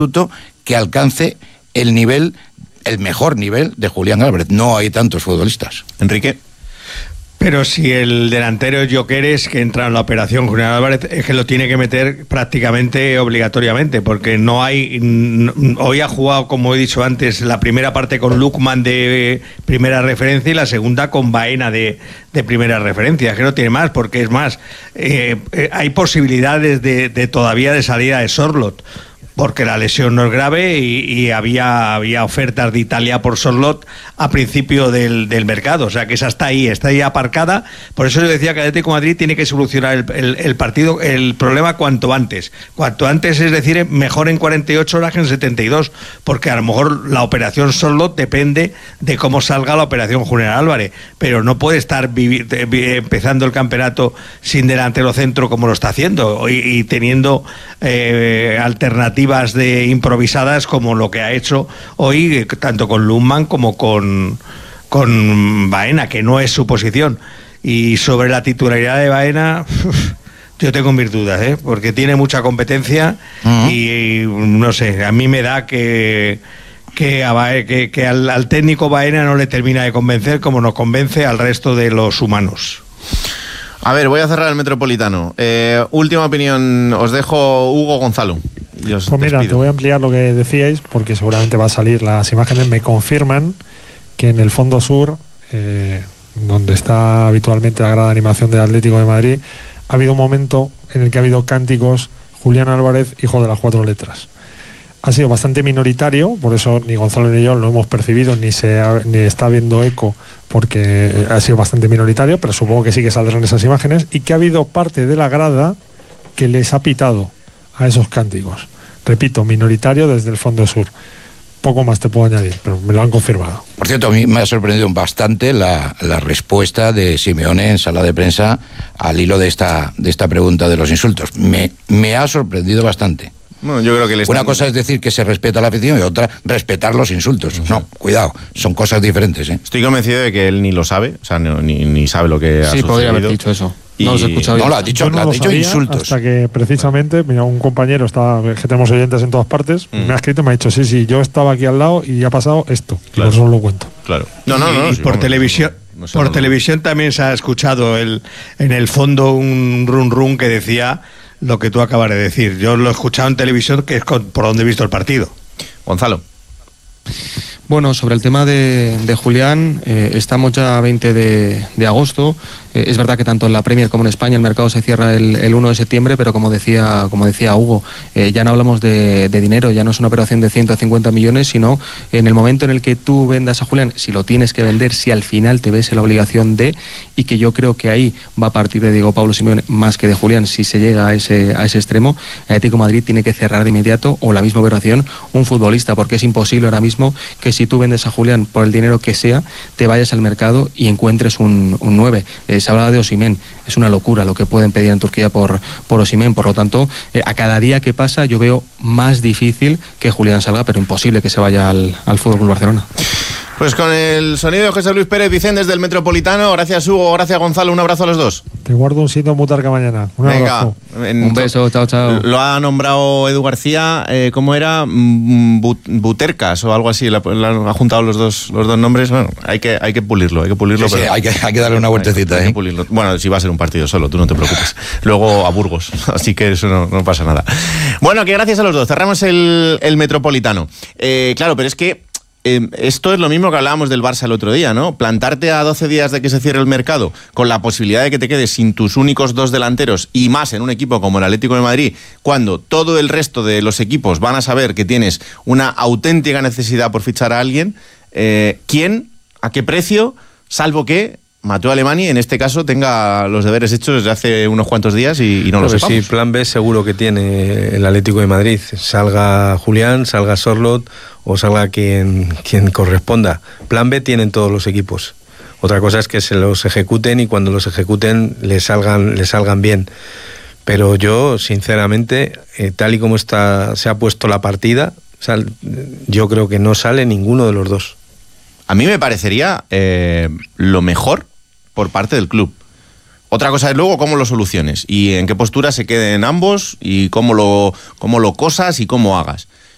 que alcance el mejor nivel de Julián Álvarez. No hay tantos futbolistas. Enrique. Pero si el delantero Gyökeres que entra en la operación Julián Álvarez, es que lo tiene que meter prácticamente obligatoriamente, porque no hay... Hoy ha jugado, como he dicho antes, la primera parte con Lukman de primera referencia y la segunda con Baena de primera referencia. Es que no tiene más, porque es más, hay posibilidades de todavía de salida de Sorloth, porque la lesión no es grave y había ofertas de Italia por Sorloth a principio del mercado, o sea que esa está ahí aparcada. Por eso yo decía que el Atlético de Madrid tiene que solucionar el problema cuanto antes, es decir, mejor en 48 horas que en 72, porque a lo mejor la operación Sorloth depende de cómo salga la operación Julián Álvarez, pero no puede estar empezando el campeonato sin delantero centro como lo está haciendo y teniendo alternativas de improvisadas como lo que ha hecho hoy, tanto con Lundman como con Baena, que no es su posición. Y sobre la titularidad de Baena, yo tengo mis dudas, porque tiene mucha competencia y no sé, a mí me da que al técnico Baena no le termina de convencer como nos convence al resto de los humanos. A ver, voy a cerrar el Metropolitano. Última opinión, os dejo Hugo, Gonzalo. Pues mira, te voy a ampliar lo que decíais, porque seguramente va a salir. Las imágenes me confirman que en el fondo sur, donde está habitualmente la grada de animación del Atlético de Madrid, ha habido un momento en el que ha habido cánticos Julián Álvarez, hijo de las 4 letras. Ha sido bastante minoritario, por eso ni Gonzalo ni yo lo hemos percibido, ni está habiendo eco, porque ha sido bastante minoritario, pero supongo que sí que saldrán esas imágenes, y que ha habido parte de la grada que les ha pitado a esos cánticos. Repito, minoritario desde el fondo sur. Poco más te puedo añadir, pero me lo han confirmado. Por cierto, a mí me ha sorprendido bastante la respuesta de Simeone en sala de prensa al hilo de esta pregunta de los insultos. Me ha sorprendido bastante. Bueno, yo creo que una cosa es decir que se respeta a la afición y otra respetar los insultos. No, cuidado, son cosas diferentes. Estoy convencido de que él ni lo sabe, o sea, ni sabe lo que ha sucedido. Sí, podría haber dicho eso. No los he escuchado bien. No, lo ha dicho insultos. Hasta que precisamente, mira, un compañero, que tenemos oyentes en todas partes, me ha escrito y me ha dicho, sí, yo estaba aquí al lado y ha pasado esto. Claro. Por eso lo cuento. Claro. No, y por televisión. Por televisión también se ha escuchado en el fondo un run que decía lo que tú acabas de decir. Yo lo he escuchado en televisión, que es por donde he visto el partido. Gonzalo. Bueno, sobre el tema de Julián, estamos ya a 20 de agosto. Es verdad que tanto en la Premier como en España el mercado se cierra el 1 de septiembre, pero como decía Hugo, ya no hablamos de dinero, ya no es una operación de 150 millones, sino en el momento en el que tú vendas a Julián, si lo tienes que vender, si al final te ves en la obligación de, y que yo creo que ahí va a partir de Diego Pablo Simeone más que de Julián, si se llega a ese extremo, el Atlético de Madrid tiene que cerrar de inmediato, o la misma operación, un futbolista, porque es imposible ahora mismo que si tú vendes a Julián por el dinero que sea, te vayas al mercado y encuentres un 9. Se hablaba de Osimhen, es una locura lo que pueden pedir en Turquía por Osimhen, por lo tanto, a cada día que pasa yo veo más difícil que Julián salga, pero imposible que se vaya al Fútbol Barcelona. Pues con el sonido de José Luis Pérez Vicente desde el Metropolitano, gracias Hugo, gracias Gonzalo, un abrazo a los dos. Te guardo un sitio Mutarca mañana. Venga, un beso, chao. Lo ha nombrado Edu García, ¿cómo era? Butercas o algo así, ha juntado los dos nombres. Bueno, hay que pulirlo. Sí, pero hay que darle una vueltecita. Hay que pulirlo. Bueno, si va a ser un partido solo, tú no te preocupes. Luego a Burgos, así que eso no pasa nada. Bueno, que gracias a los dos, cerramos el Metropolitano. Claro, pero es que esto es lo mismo que hablábamos del Barça el otro día, ¿no? Plantarte a 12 días de que se cierre el mercado con la posibilidad de que te quedes sin tus únicos 2 delanteros y más en un equipo como el Atlético de Madrid, cuando todo el resto de los equipos van a saber que tienes una auténtica necesidad por fichar a alguien. ¿Quién? ¿A qué precio? Salvo que Mateo Alemany, en este caso, tenga los deberes hechos desde hace unos cuantos días y no lo sepamos. Sí, plan B seguro que tiene el Atlético de Madrid. Salga Julián, salga Sorloth o salga quien corresponda. Plan B tienen todos los equipos. Otra cosa es que se los ejecuten y cuando los ejecuten les salgan bien. Pero yo, sinceramente, tal y como se ha puesto la partida, yo creo que no sale ninguno de los dos. A mí me parecería lo mejor por parte del club. Otra cosa es luego cómo lo soluciones y en qué postura se queden ambos y cómo lo cosas y cómo hagas.